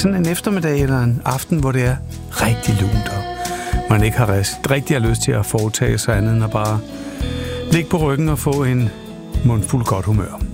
sådan en eftermiddag eller en aften, hvor det er rigtig lunt, og man ikke har rigtig lyst til at foretage sig andet end at bare ligge på ryggen og få en mundfuld godt humør.